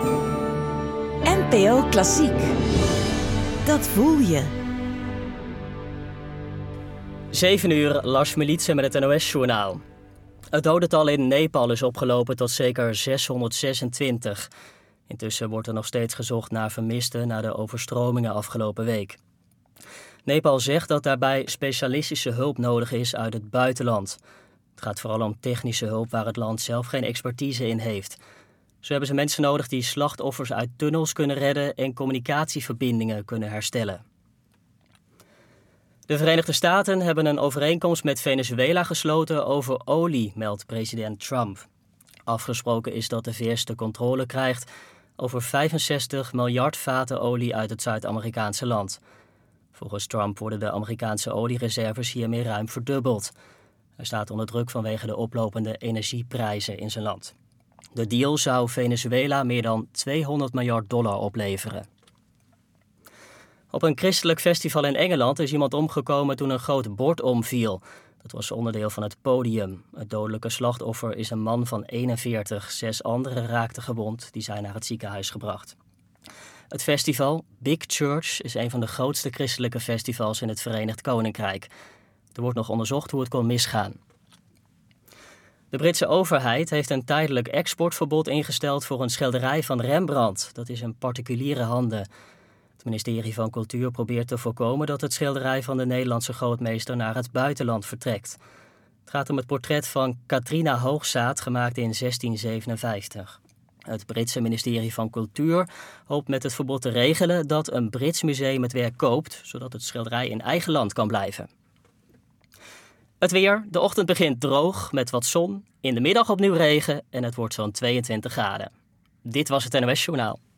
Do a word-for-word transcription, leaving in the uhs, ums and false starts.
N P O Klassiek. Dat voel je. zeven uur, Lars Militsen met het N O S-journaal. Het dodental in Nepal is opgelopen tot zeker zeshonderdzesentwintig. Intussen wordt er nog steeds gezocht naar vermisten na de overstromingen afgelopen week. Nepal zegt dat daarbij specialistische hulp nodig is uit het buitenland. Het gaat vooral om technische hulp waar het land zelf geen expertise in heeft. Zo hebben ze mensen nodig die slachtoffers uit tunnels kunnen redden en communicatieverbindingen kunnen herstellen. De Verenigde Staten hebben een overeenkomst met Venezuela gesloten over olie, meldt president Trump. Afgesproken is dat de V S de controle krijgt over vijfenzestig miljard vaten olie uit het Zuid-Amerikaanse land. Volgens Trump worden de Amerikaanse oliereserves hiermee ruim verdubbeld. Hij staat onder druk vanwege de oplopende energieprijzen in zijn land. De deal zou Venezuela meer dan tweehonderd miljard dollar opleveren. Op een christelijk festival in Engeland is iemand omgekomen toen een groot bord omviel. Dat was onderdeel van het podium. Het dodelijke slachtoffer is een man van eenenveertig. Zes anderen raakten gewond, die zijn naar het ziekenhuis gebracht. Het festival Big Church is een van de grootste christelijke festivals in het Verenigd Koninkrijk. Er wordt nog onderzocht hoe het kon misgaan. De Britse overheid heeft een tijdelijk exportverbod ingesteld voor een schilderij van Rembrandt. Dat is in particuliere handen. Het ministerie van Cultuur probeert te voorkomen dat het schilderij van de Nederlandse grootmeester naar het buitenland vertrekt. Het gaat om het portret van Katrina Hoogzaad, gemaakt in zestien zevenenvijftig. Het Britse ministerie van Cultuur hoopt met het verbod te regelen dat een Brits museum het werk koopt, zodat het schilderij in eigen land kan blijven. Het weer. De ochtend begint droog met wat zon. In de middag opnieuw regen en het wordt zo'n tweeëntwintig graden. Dit was het N O S-journaal.